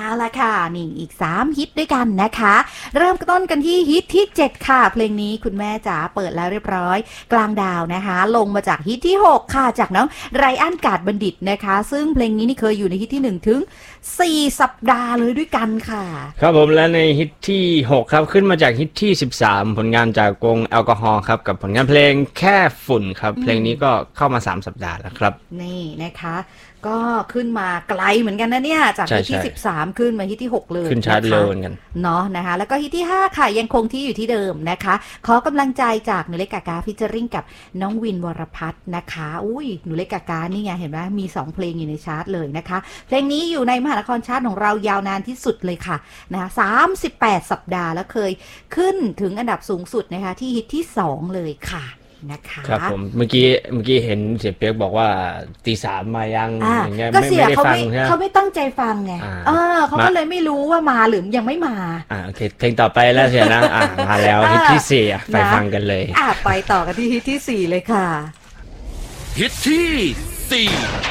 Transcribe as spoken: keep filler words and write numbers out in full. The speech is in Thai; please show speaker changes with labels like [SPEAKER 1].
[SPEAKER 1] ละค่ะนี่อีกสามฮิตด้วยกันนะคะเริ่มต้นกันที่ฮิตที่เจ็ดค่ะเพลงนี้คุณแม่จ๋าเปิดแล้วเรียบร้อยกลางดาวนะคะลงมาจากฮิตที่หกค่ะจากน้องไรอันกาดบัณฑิตนะคะซึ่งเพลงนี้นี่เคยอยู่ในฮิตที่หนึ่งถึงสี่สัปดาห์เลยด้วยกันค่ะ
[SPEAKER 2] ครับผมและในฮิตที่หกครับขึ้นมาจากฮิตที่สิบสามผลงานจากวงแอลกอฮอล์ครับกับผลงานเพลงแค่ฝุ่นครับเพลงนี้ก็เข้ามาสามสัปดาห์แล้วครับ
[SPEAKER 1] นี่นะคะก็ขึ้นมาไกลเหมือนกันนะเนี่ยจากฮิตที่สิบสามขึ้นมาฮิตที่หกเลย
[SPEAKER 2] ขึ้นชาร์ตเร็วเหมือนกัน
[SPEAKER 1] เนาะนะคะแล้วก็ฮิตที่ห้าค่ะยังคงที่อยู่ที่เดิมนะคะขอกำลังใจจากหนูเล็กกากาฟิชเจอริ่งกับน้องวินวรพัฒน์นะคะอุ้ยหนูเล็กกากานี่ไงเห็นไหมมีสองเพลงอยู่ในชาร์ตเลยนะคะเพลงนี้อยู่ในมหานครชาร์ตของเรายาวนานที่สุดเลยค่ะนะคะสามสิบแปดสัปดาห์แล้วเคยขึ้นถึงอันดับสูงสุดนะคะที่ฮิตที่สองเลยค่ะนะคะ
[SPEAKER 2] ครับผมเมื่อกี้เมื่อกี้เห็นเสียเปียกบอกว่าตีสามมายังอย่างเงี้ย
[SPEAKER 1] ก็เสียเขาไม่
[SPEAKER 2] เขา
[SPEAKER 1] ไม่ตั้งใจฟังไงเออเขาก็เลยไม่รู้ว่ามาหรือยังไม่มา
[SPEAKER 2] อ่าโอเคเพลงต่อไปแล้วเสียนะอ่ามาแล้วฮิตที่สี่ไปฟังกันเลย
[SPEAKER 1] อ่าไปต่อกันที่ฮิตที่สี่เลยค่ะ
[SPEAKER 3] ฮิตที่สี่